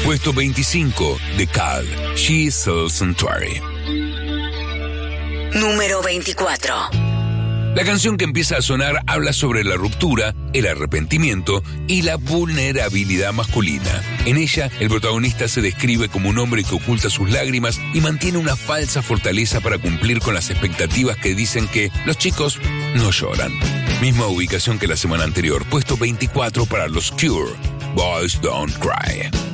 Puesto 25, The Call, She Sells Sanctuary. Número 24. La canción que empieza a sonar habla sobre la ruptura, el arrepentimiento y la vulnerabilidad masculina. En ella, el protagonista se describe como un hombre que oculta sus lágrimas y mantiene una falsa fortaleza para cumplir con las expectativas que dicen que los chicos no lloran. Misma ubicación que la semana anterior, puesto 24 para los Cure, Boys Don't Cry.